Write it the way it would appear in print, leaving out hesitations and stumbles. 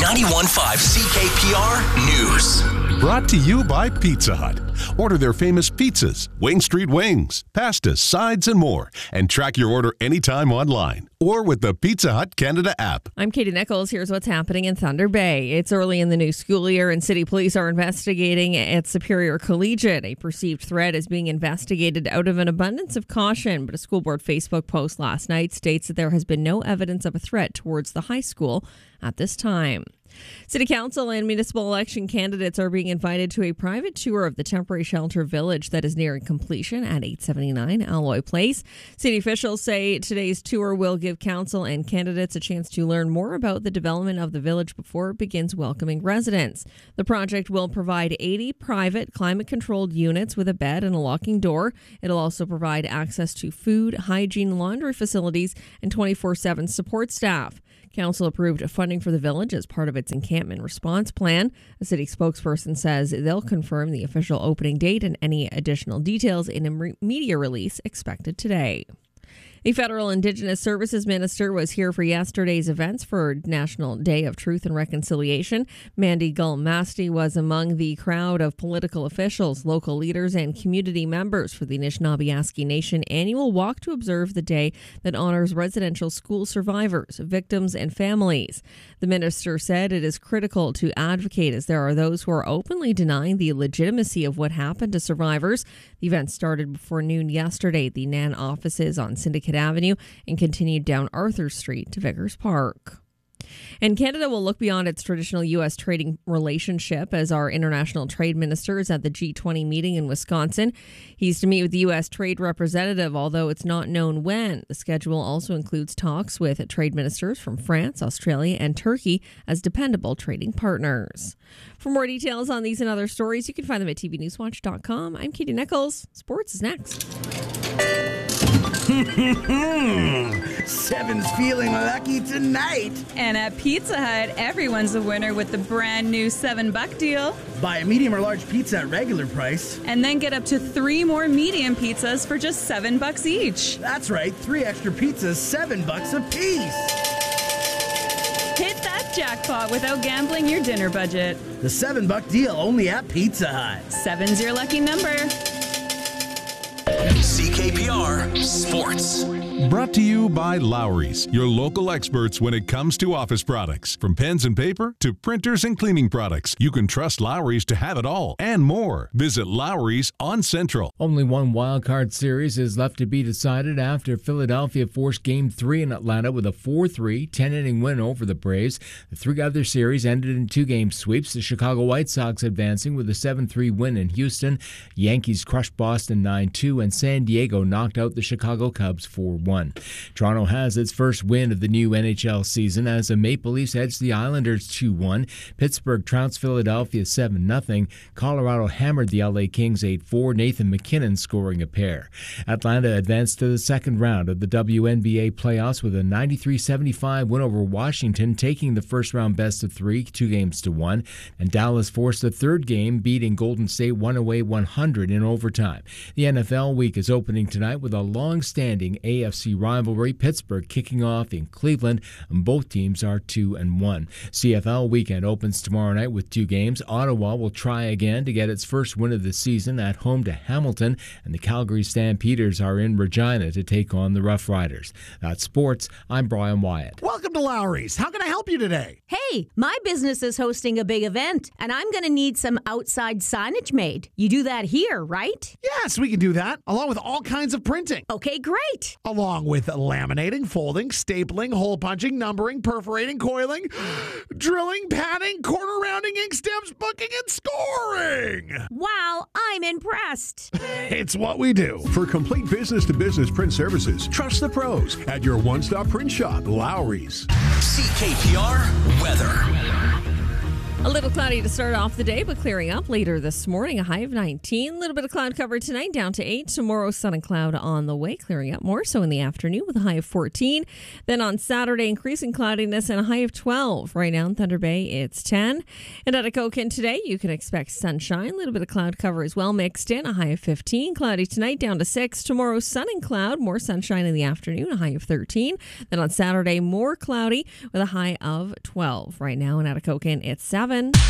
91.5 CKPR News. Brought to you by Pizza Hut. Order their famous pizzas, Wing Street Wings, pastas, sides, and more. And track your order anytime online or with the Pizza Hut Canada app. I'm Katie Nichols. Here's what's happening in Thunder Bay. It's early in the new school year, and city police are investigating at Superior Collegiate. A perceived threat is being investigated out of an abundance of caution, but a school board Facebook post last night states that there has been no evidence of a threat towards the high school at this time. City Council and municipal election candidates are being invited to a private tour of the temporary shelter village that is nearing completion at 879 Alloy Place. City officials say today's tour will give council and candidates a chance to learn more about the development of the village before it begins welcoming residents. The project will provide 80 private climate-controlled units with a bed and a locking door. It'll also provide access to food, hygiene, laundry facilities, and 24/7 support staff. Council approved funding for the village as part of its encampment response plan. A city spokesperson says they'll confirm the official opening date and any additional details in a media release expected today. The federal Indigenous Services Minister was here for yesterday's events for National Day of Truth and Reconciliation. Mandy Gull-Masti was among the crowd of political officials, local leaders, and community members for the Anishinaabe Nation annual walk to observe the day that honors residential school survivors, victims, and families. The minister said it is critical to advocate as there are those who are openly denying the legitimacy of what happened to survivors. The event started before noon yesterday at the NAN offices on Syndicate Avenue and continued down Arthur Street to Vickers Park. And Canada will look beyond its traditional U.S. trading relationship as our international trade minister is at the G20 meeting in Wisconsin. He's to meet with the U.S. trade representative, although it's not known when. The schedule also includes talks with trade ministers from France, Australia, and Turkey as dependable trading partners. For more details on these and other stories, you can find them at tvnewswatch.com. I'm Katie Nichols. Sports is next. Seven's feeling lucky tonight. And at Pizza Hut, everyone's a winner with the brand new $7 deal. Buy a medium or large pizza at regular price. And then get up to 3 more medium pizzas for just $7 each. That's right, 3 extra pizzas, $7 a piece. Hit that jackpot without gambling your dinner budget. The $7 deal only at Pizza Hut. 7's your lucky number. CKPR Sports. Brought to you by Lowry's, your local experts when it comes to office products. From pens and paper to printers and cleaning products, you can trust Lowry's to have it all and more. Visit Lowry's on Central. Only one wildcard series is left to be decided after Philadelphia forced Game 3 in Atlanta with a 4-3, 10-inning win over the Braves. The 3 other series ended in 2-game sweeps, the Chicago White Sox advancing with a 7-3 win in Houston. Yankees crushed Boston 9-2, and San Diego knocked out the Chicago Cubs 4-1. Toronto has its first win of the new NHL season as the Maple Leafs edged the Islanders 2-1. Pittsburgh trounced Philadelphia 7-0. Colorado hammered the LA Kings 8-4, Nathan McKinnon scoring a pair. Atlanta advanced to the second round of the WNBA playoffs with a 93-75 win over Washington, taking the first round best of 3, 2-1. And Dallas forced the third game, beating Golden State 108-100 in overtime. The NFL week is opening tonight with a long-standing AFC rivalry, Pittsburgh kicking off in Cleveland, and both teams are 2-1. CFL weekend opens tomorrow night with 2 games. Ottawa will try again to get its first win of the season at home to Hamilton, and the Calgary Stampeders are in Regina to take on the Rough Riders. That's sports. I'm Brian Wyatt. Welcome to Lowry's. How can I help you today? Hey, my business is hosting a big event, and I'm going to need some outside signage made. You do that here, right? Yes, we can do that, along with all kinds of printing. Okay, great. Along with laminating, folding, stapling, hole punching, numbering, perforating, coiling, drilling, padding, corner rounding, ink stamps, booking, and scoring. Wow, I'm impressed. It's what we do. For complete business-to-business print services, trust the pros at your one-stop print shop, Lowry's. CKPR Weather. A little cloudy to start off the day, but clearing up later this morning. A high of 19. A little bit of cloud cover tonight, down to 8. Tomorrow, sun and cloud on the way, clearing up more so in the afternoon with a high of 14. Then on Saturday, increasing cloudiness and a high of 12. Right now in Thunder Bay, it's 10. And at Akokan today, you can expect sunshine. A little bit of cloud cover as well mixed in. A high of 15. Cloudy tonight, down to 6. Tomorrow, sun and cloud. More sunshine in the afternoon, a high of 13. Then on Saturday, more cloudy with a high of 12. Right now in Akokan, it's 7.